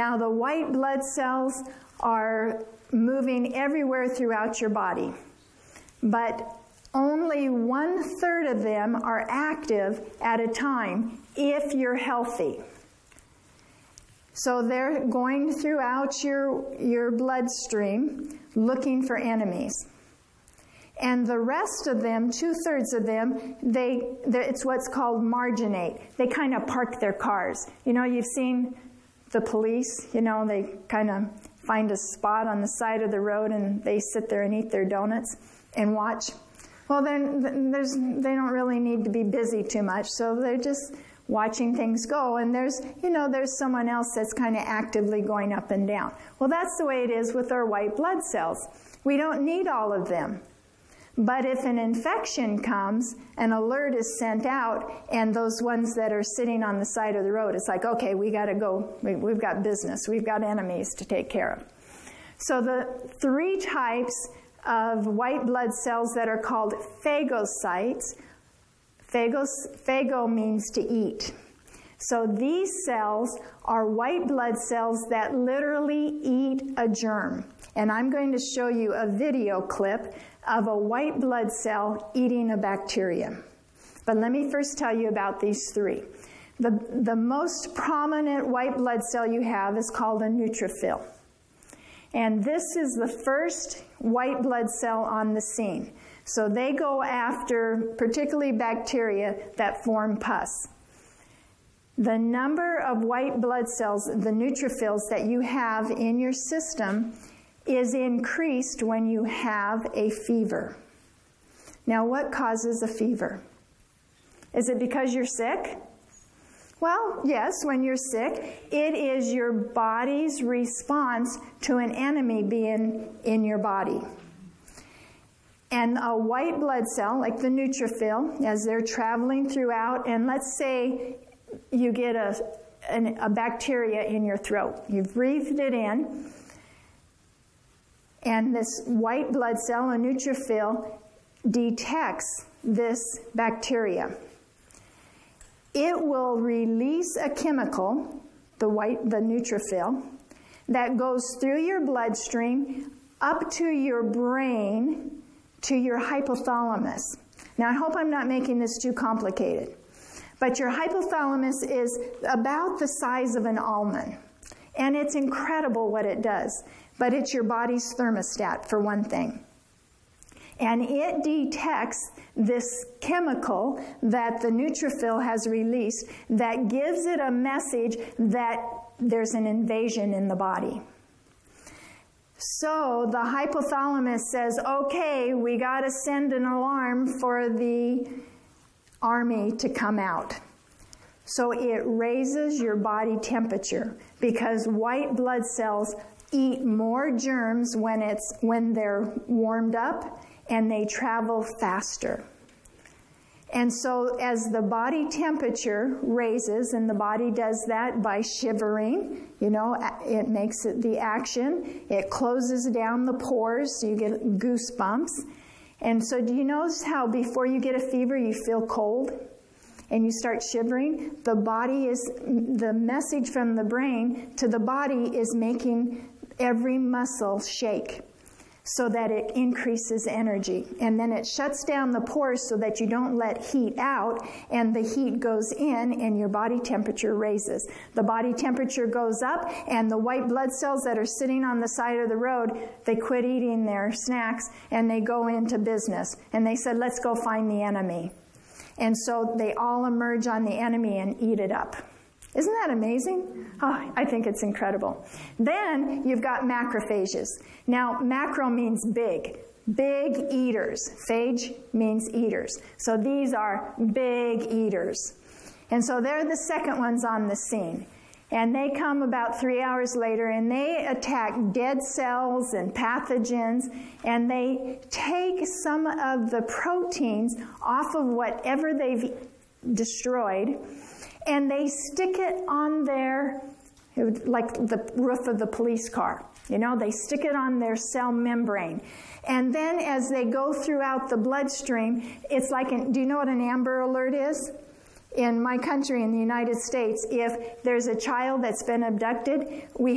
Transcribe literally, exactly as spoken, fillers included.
Now, the white blood cells are moving everywhere throughout your body, but only one-third of them are active at a time if you're healthy. So they're going throughout your, your bloodstream looking for enemies. And the rest of them, two-thirds of them, they, it's what's called marginate. They kind of park their cars. You know, you've seen the police, you know, they kind of find a spot on the side of the road and they sit there and eat their donuts and watch. Well, then there's, they don't really need to be busy too much, so they're just watching things go, and there's, you know, there's someone else that's kind of actively going up and down. Well, that's the way it is with our white blood cells. We don't need all of them. But if an infection comes, an alert is sent out, and those ones that are sitting on the side of the road, it's like, okay, we got to go. We, we've got business. We've got enemies to take care of. So the three types of white blood cells that are called phagocytes, phagos, phago means to eat. So these cells are white blood cells that literally eat a germ. And I'm going to show you a video clip of a white blood cell eating a bacteria. But let me first tell you about these three. The, the most prominent white blood cell you have is called a neutrophil. And this is the first white blood cell on the scene. So they go after particularly bacteria that form pus. The number of white blood cells, the neutrophils that you have in your system, is increased when you have a fever. Now, what causes a fever? Is it because you're sick? Well, yes, when you're sick, it is your body's response to an enemy being in your body. And a white blood cell, like the neutrophil, as they're traveling throughout, and let's say you get a, an, a bacteria in your throat. You've breathed it in, and this white blood cell, a neutrophil, detects this bacteria. It will release a chemical, the white, the neutrophil, that goes through your bloodstream up to your brain, to your hypothalamus. Now, I hope I'm not making this too complicated, but your hypothalamus is about the size of an almond, and it's incredible what it does, but it's your body's thermostat, for one thing. And it detects this chemical that the neutrophil has released that gives it a message that there's an invasion in the body. So the hypothalamus says, okay, we got to send an alarm for the army to come out. So it raises your body temperature because white blood cells eat more germs when it's when they're warmed up, and they travel faster. And so as the body temperature raises, and the body does that by shivering, you know, it makes it the action, it closes down the pores, so you get goosebumps. And so do you notice how before you get a fever you feel cold and you start shivering? The body is, the message from the brain to the body is making every muscle shake, so that it increases energy. And then it shuts down the pores so that you don't let heat out, and the heat goes in and your body temperature raises. The body temperature goes up, and the white blood cells that are sitting on the side of the road, they quit eating their snacks and they go into business. And they said, let's go find the enemy. And so they all emerge on the enemy and eat it up. Isn't that amazing? Oh, I think it's incredible. Then you've got macrophages. Now, macro means big. Big eaters. Phage means eaters. So these are big eaters. And so they're the second ones on the scene. And they come about three hours later, and they attack dead cells and pathogens, and they take some of the proteins off of whatever they've destroyed, and they stick it on their, like the roof of the police car. You know, they stick it on their cell membrane. And then as they go throughout the bloodstream, it's like, an, do you know what an Amber Alert is? In my country, in the United States, if there's a child that's been abducted, we